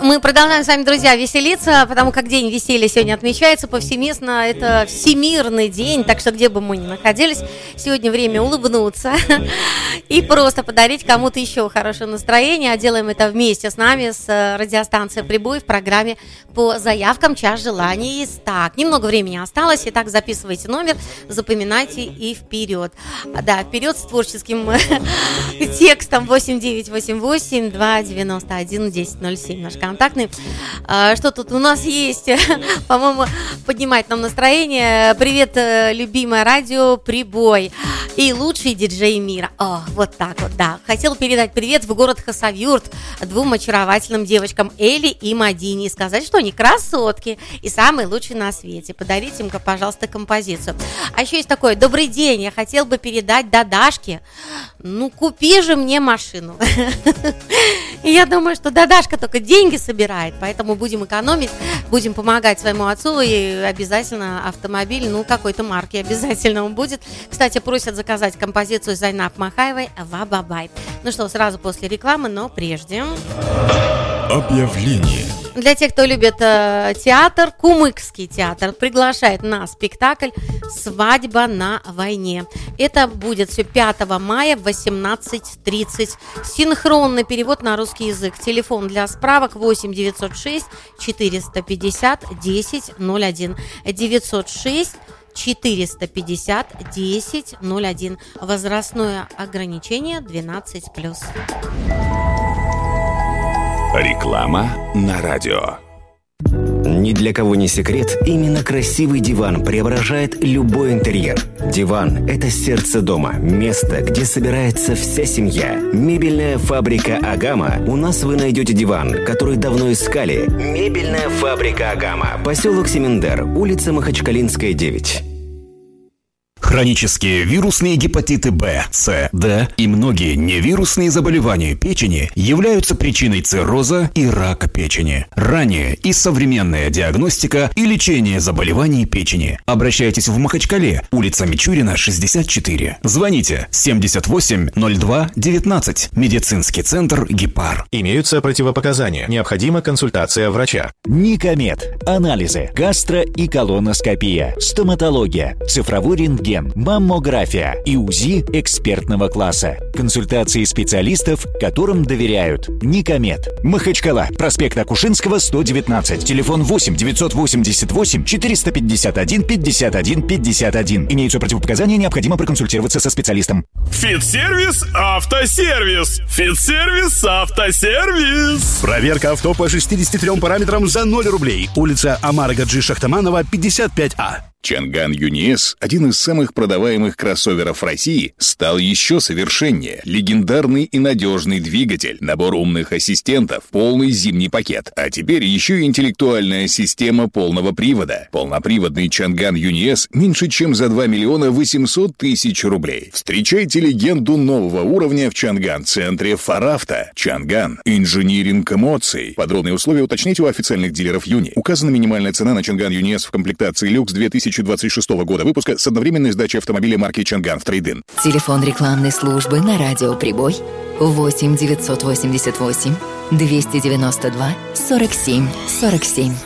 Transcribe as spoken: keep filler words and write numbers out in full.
Мы продолжаем с вами, друзья, веселиться, потому как День веселья сегодня отмечается повсеместно. Это Всемирный день, так что где бы мы ни находились, сегодня время улыбнуться и просто подарить кому-то еще хорошее настроение. А делаем это вместе с нами, с радиостанцией «Прибой» в программе по заявкам «Час желаний». Так, немного времени осталось, итак, записывайте номер, запоминайте и вперед. Да, вперед с творческим текстом восемь девятьсот восемьдесят восемь двести девяносто один десять ноль семь, наш контактный. Что тут у нас есть, по-моему, поднимает нам настроение. Привет, любимое радио «Прибой» и лучший диджей мира. О, вот так вот, да. Хотел передать привет в город Хасавюрт двум очаровательным девочкам Элли и Мадине и сказать, что они красотки и самые лучшие на свете. Подарите им, пожалуйста, композицию. А еще есть такое: добрый день, я хотел бы передать Дадашке. Ну, купи же мне машину. И я думаю, что Дадашка только деньги собирает, поэтому будем экономить, будем помогать своему отцу, и обязательно автомобиль, ну, какой-то марки обязательно он будет. Кстати, просят заказать композицию Зайнаб Махаевой «Ва-ба-бай». Ну что, сразу после рекламы, но прежде... Объявление. Для тех, кто любит э, театр, Кумыкский театр приглашает на спектакль «Свадьба на войне». Это будет все пятого мая в восемнадцать тридцать. Синхронный перевод на русский язык. Телефон для справок восемь девятьсот шесть четыреста пятьдесят десять ноль один. девятьсот шесть четыреста пятьдесят десять ноль один. Возрастное ограничение двенадцать плюс. Реклама на радио. Ни для кого не секрет, именно красивый диван преображает любой интерьер. Диван – это сердце дома, место, где собирается вся семья. Мебельная фабрика «Агама». У нас вы найдете диван, который давно искали. Мебельная фабрика «Агама». Поселок Семендер, улица Махачкалинская, девять. Хронические вирусные гепатиты Б, С, Д и многие невирусные заболевания печени являются причиной цирроза и рака печени. Ранняя и современная диагностика и лечение заболеваний печени. Обращайтесь в Махачкале, улица Мичурина, шестьдесят четыре. Звоните семьдесят восемь ноль два девятнадцать. Медицинский центр «Гепар». Имеются противопоказания. Необходима консультация врача. Никомед. Анализы. Гастро- и колоноскопия. Стоматология. Цифровой рентген. Маммография и УЗИ экспертного класса. Консультации специалистов, которым доверяют. Никомед. Махачкала. Проспект Акушинского, сто девятнадцать. Телефон восемь девятьсот восемьдесят восемь четыреста пятьдесят один пятьдесят один пятьдесят один. Имеются противопоказания, необходимо проконсультироваться со специалистом. Фитсервис Автосервис. Фитсервис Автосервис. Проверка авто по шестидесяти трем параметрам за ноль рублей. Улица Амара Гаджи Шахтаманова, пятьдесят пять А. Чанган Юниэс, один из самых продаваемых кроссоверов России, стал еще совершеннее. Легендарный и надежный двигатель, набор умных ассистентов, полный зимний пакет, а теперь еще и интеллектуальная система полного привода. Полноприводный Чанган Юниэс меньше чем за два миллиона восемьсот тысяч рублей. Встречайте легенду нового уровня в Чанган-центре Фаравто. Чанган. Инжиниринг эмоций. Подробные условия уточните у официальных дилеров Юни. Указана минимальная цена на Чанган Юниэс в комплектации люкс две тысячи двадцать шестого года выпуска с одновременной сдачей автомобиля марки Чанган в трейд-ин. Телефон рекламной службы на радио «Прибой» восемь девятьсот восемьдесят восемь двести девяносто два сорок семь сорок семь.